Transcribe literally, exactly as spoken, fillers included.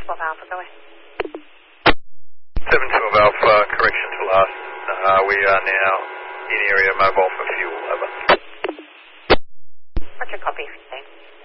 twelve Alpha, go ahead. seven twelve Alpha, correction to last. Uh, we are now in area mobile for fuel, over. What's your copy, Steve?